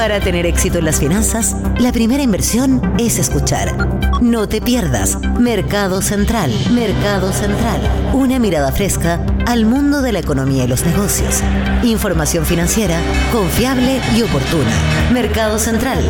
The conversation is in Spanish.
Para tener éxito en las finanzas, la primera inversión es escuchar. No te pierdas Mercado Central. Mercado Central. Una mirada fresca al mundo de la economía y los negocios. Información financiera confiable y oportuna. Mercado Central.